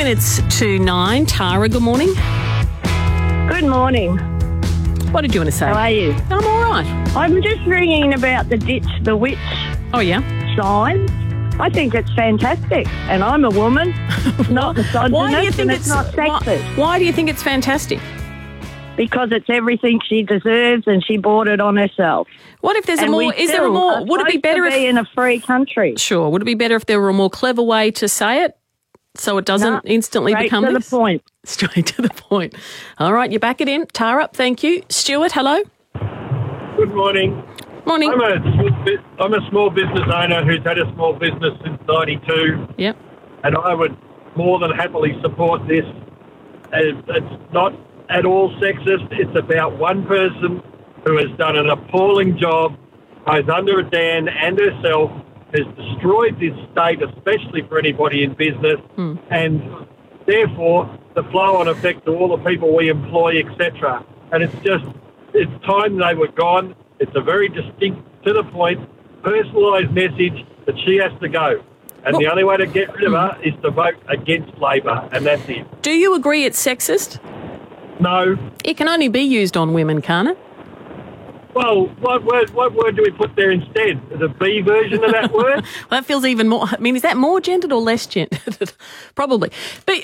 minutes to 9. Tara, good morning. Good morning. What did you want to say? How are you? I'm all right. I'm just ringing about the ditch the witch Oh, yeah? sign. I think it's fantastic, and I'm a woman, not misogynist, Why do you think and it's not sexist. Why do you think it's fantastic? Because it's everything she deserves, and she bought it on herself. What if there's And a more... we Is there a still more... are Would it be supposed better to if... be in a free country? Sure. Would it be better if there were a more clever way to say it so it doesn't instantly Straight become to this? the point. Straight to the point. All right, you're back it in. Tara, thank you. Stuart, hello. Good morning. Morning. I'm a small business owner who's had a small business since '92, Yep. and I would more than happily support this. It's not at all sexist. It's about one person who has done an appalling job, both under Dan and herself, has destroyed this state, especially for anybody in business, and therefore the flow-on effect to all the people we employ, etc. And it's time they were gone. It's a very distinct, to the point, personalised message that she has to go. And the only way to get rid of her is to vote against Labor, and that's it. Do you agree it's sexist? No. It can only be used on women, can't it? Well, what word do we put there instead? The B version of that word? Well, that feels even more... I mean, is that more gendered or less gendered? Probably. But...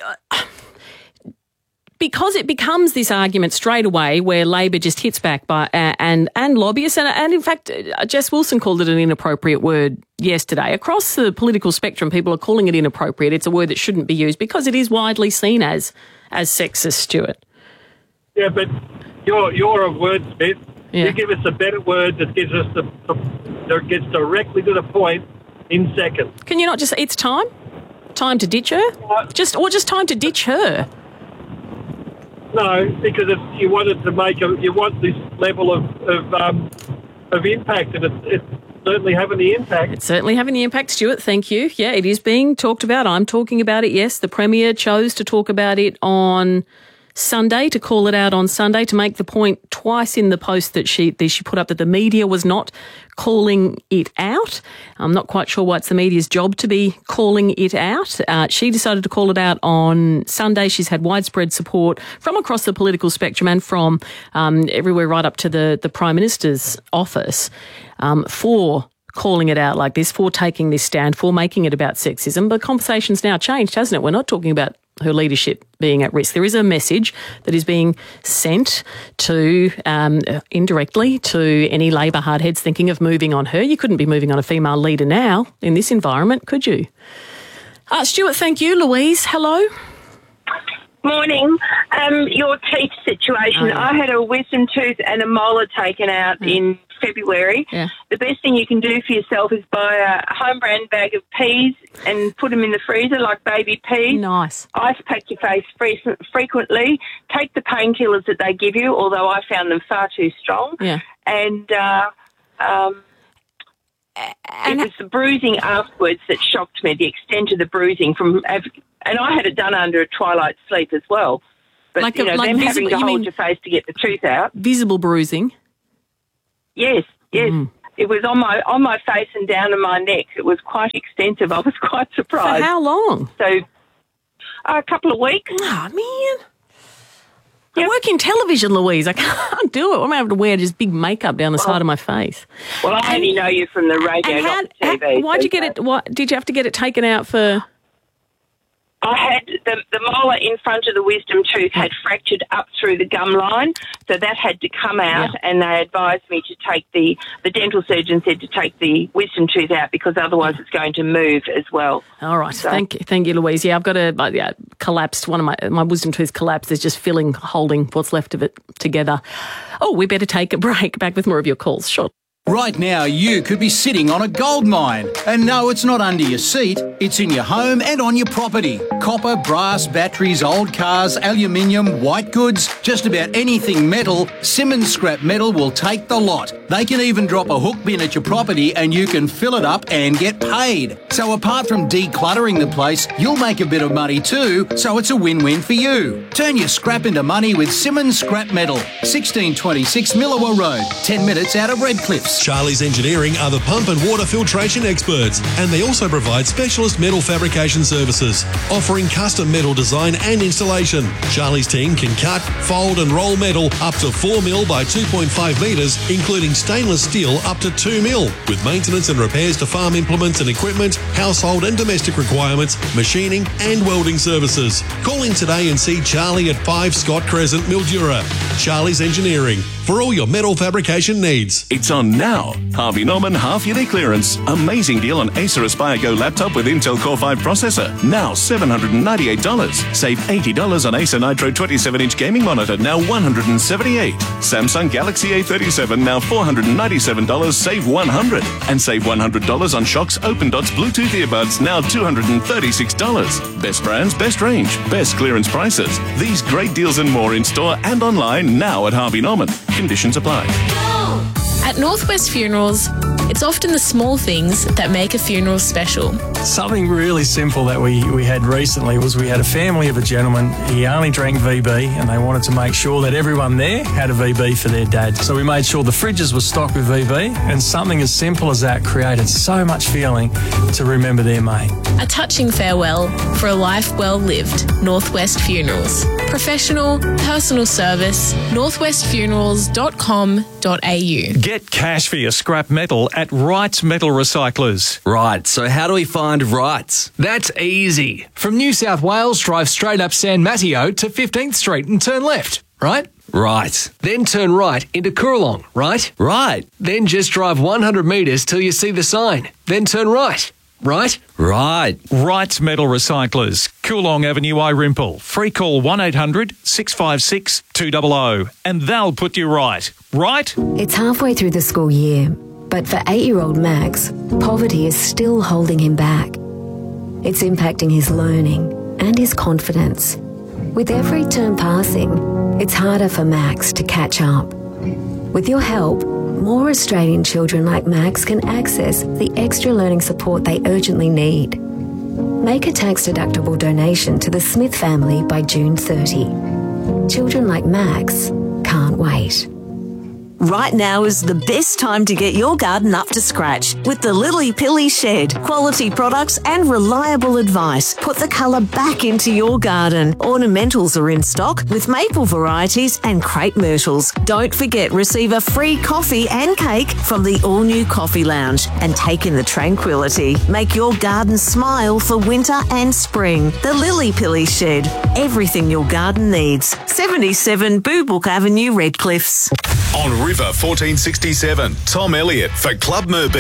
because it becomes this argument straight away where Labor just hits back by and lobbyists, and in fact, Jess Wilson called it an inappropriate word yesterday. Across the political spectrum, people are calling it inappropriate. It's a word that shouldn't be used because it is widely seen as sexist, Stuart. Yeah, but you're a wordsmith. Yeah. You give us a better word that gives us that gets directly to the point in seconds. Can you not just... It's time? Time to ditch her? Just time to ditch her? No, because if you wanted to you want this level of impact, and it's certainly having the impact. It's certainly having the impact, Stuart. Thank you. Yeah, it is being talked about. I'm talking about it, yes. The Premier chose to talk about it on Sunday, to call it out on Sunday, to make the point twice in the post that she put up that the media was not calling it out. I'm not quite sure why it's the media's job to be calling it out. She decided to call it out on Sunday. She's had widespread support from across the political spectrum and from everywhere right up to the Prime Minister's office for calling it out like this, for taking this stand, for making it about sexism. But the conversation's now changed, hasn't it? We're not talking about her leadership being at risk. There is a message that is being sent to, indirectly, to any Labor hardheads thinking of moving on her. You couldn't be moving on a female leader now in this environment, could you? Stuart, thank you. Louise, hello. Morning. Your teeth situation. Oh, yeah. I had a wisdom tooth and a molar taken out in February. Yeah. The best thing you can do for yourself is buy a home brand bag of peas and put them in the freezer like baby peas. Nice. Ice pack your face frequently. Take the painkillers that they give you, although I found them far too strong. Yeah. And it was the bruising afterwards that shocked me, the extent of the bruising and I had it done under a twilight sleep as well. But, like them having to hold your face to get the tooth out. Visible bruising? Yes. It was on my face and down on my neck. It was quite extensive. I was quite surprised. For how long? So, a couple of weeks. Oh, man. I work in television, Louise. I can't do it. I'm going to have to wear just big makeup down the side of my face. Well, I only know you from the radio, not the TV. Why'd you get it? Did you have to get it taken out for... I had the molar in front of the wisdom tooth had fractured up through the gum line, so that had to come out, and they advised me to take the dental surgeon said to take the wisdom tooth out because otherwise it's going to move as well. All right, so. Thank you, Louise. Yeah, I've got a collapsed, one of my wisdom tooth collapsed. There's just holding what's left of it together. Oh, we better take a break. Back with more of your calls. Sure. Right now, you could be sitting on a gold mine. And no, it's not under your seat. It's in your home and on your property. Copper, brass, batteries, old cars, aluminium, white goods, just about anything metal, Simmons Scrap Metal will take the lot. They can even drop a hook bin at your property and you can fill it up and get paid. So apart from decluttering the place, you'll make a bit of money too, so it's a win-win for you. Turn your scrap into money with Simmons Scrap Metal. 1626 Millawa Road, 10 minutes out of Redcliffs. pumps. Charlie's Engineering are the pump and water filtration experts, and they also provide specialist metal fabrication services, offering custom metal design and installation. Charlie's team can cut, fold and roll metal up to 4 mil by 2.5 metres, including stainless steel up to 2 mil, with maintenance and repairs to farm implements and equipment, household and domestic requirements, machining and welding services. Call in today and see Charlie at 5 Scott Crescent, Mildura. Charlie's Engineering, for all your metal fabrication needs. It's on now. Harvey Norman half-yearly clearance. Amazing deal on Acer Aspire Go laptop with Intel Core 5 processor. Now $798. Save $80 on Acer Nitro 27-inch gaming monitor. Now $178. Samsung Galaxy A37. Now $497. Save $100. And save $100 on Shock's Open Dots Bluetooth earbuds. Now $236. Best brands, best range, best clearance prices. These great deals and more in store and online now at Harvey Norman. Conditions apply. At Northwest Funerals, it's often the small things that make a funeral special. Something really simple that we had recently was we had a family of a gentleman. He only drank VB and they wanted to make sure that everyone there had a VB for their dad. So we made sure the fridges were stocked with VB, and something as simple as that created so much feeling to remember their mate. A touching farewell for a life well lived. Northwest Funerals. Professional, personal service, northwestfunerals.com.au. Get cash for your scrap metal at Wrights Metal Recyclers. Right, so how do we find Wrights? That's easy. From New South Wales, drive straight up San Mateo to 15th Street and turn left, right? Right. Then turn right into Coorong, right? Right. Then just drive 100 metres till you see the sign. Then turn right. Right? Right. Wrights Metal Recyclers, Coolong Avenue, Irimple. Free call 1800 656 200 and they'll put you right. Right? It's halfway through the school year, but for 8-year-old Max, poverty is still holding him back. It's impacting his learning and his confidence. With every term passing, it's harder for Max to catch up. With your help, more Australian children like Max can access the extra learning support they urgently need. Make a tax-deductible donation to the Smith family by June 30. Children like Max can't wait. Right now is the best time to get your garden up to scratch with the Lily Pilly Shed. Quality products and reliable advice put the colour back into your garden. Ornamentals are in stock with maple varieties and crepe myrtles. Don't forget, receive a free coffee and cake from the all-new Coffee Lounge and take in the tranquility. Make your garden smile for winter and spring. The Lily Pilly Shed. Everything your garden needs. 77 Boobook Avenue, Redcliffs. On River 1467, Tom Elliott for Club Merbeek.